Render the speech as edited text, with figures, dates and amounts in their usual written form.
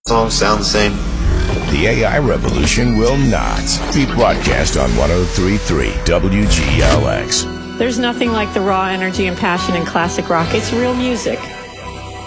songs sound the same. The AI revolution will not be broadcast on 103.3 WGLX. There's nothing like the raw energy and passion in classic rock. It's real music.